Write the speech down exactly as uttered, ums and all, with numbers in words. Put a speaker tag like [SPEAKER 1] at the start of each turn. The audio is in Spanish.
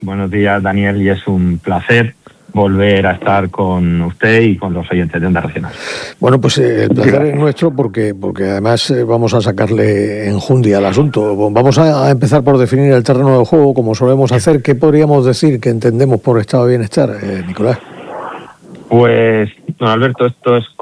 [SPEAKER 1] Buenos días, Daniel, y es un placer volver a estar con usted y con los oyentes de Onda Regional.
[SPEAKER 2] Bueno, pues eh, el placer es nuestro porque, porque además eh, vamos a sacarle enjundia al asunto. Vamos a, a empezar por definir el terreno del juego, como solemos hacer. ¿Qué podríamos decir que entendemos por estado de bienestar, eh, Nicolás?
[SPEAKER 1] Pues, don Alberto, esto es